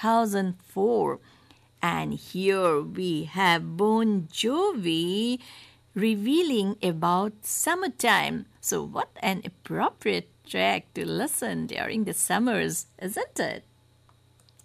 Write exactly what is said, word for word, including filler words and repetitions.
thousand four. And here we have Bon Jovi revealing about summertime. So what an appropriate track to listen during the summers, isn't it?